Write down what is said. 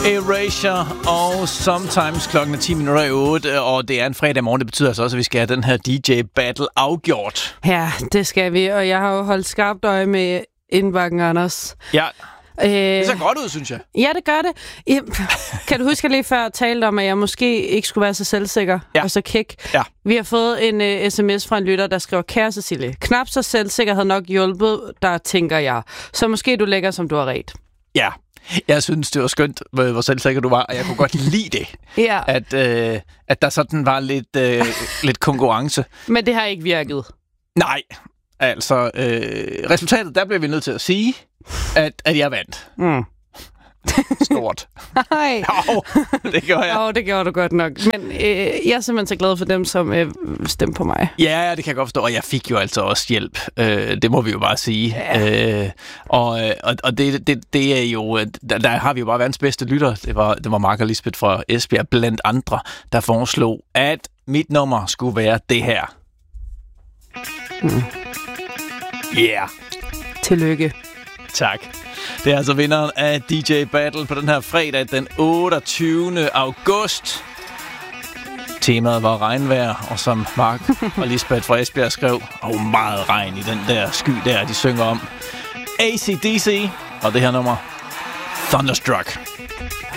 Erasure og Sometimes klokken er 8:10, og det er en fredag morgen. Det betyder altså også, at vi skal have den her DJ-battle afgjort. Ja, det skal vi, og jeg har jo holdt skarpt øje med indbakken, Anders. Ja, det ser godt ud, synes jeg. Ja, det gør det. Kan du huske, at lige før talte om, at jeg måske ikke skulle være så selvsikker og så kæk? Ja. Vi har fået en sms fra en lytter, der skriver: Kære Cecilie, knap så selvsikker havde nok hjulpet, der tænker jeg. Så måske du lægger, som du har ret. Ja, jeg synes, det var skønt, hvor selvsikker du var, og jeg kunne godt lide det. Ja. At der sådan var lidt konkurrence. Men det har ikke virket. Nej, altså resultatet, der blev vi nødt til at sige, at jeg vandt. Stort. Nej. Jo, det gjorde jeg. Jo, det gjorde du godt nok. Men jeg er simpelthen så glad for dem, som stemte på mig. Ja, det kan jeg godt forstå. Og jeg fik jo altså også hjælp. Det må vi jo bare sige. Ja. Og det er jo... Der har vi jo bare verdens bedste lytter. Det var Mark og Lisbeth fra Esbjerg, blandt andre, der foreslog, at mit nummer skulle være det her. Yeah. Tillykke. Tak. Det er altså vinderen af DJ Battle på den her fredag, den 28. august. Temaet var regnvejr, og som Mark og Lisbeth fra Esbjerg skrev, meget regn i den der sky der, de synger om. AC/DC, og det her nummer, Thunderstruck.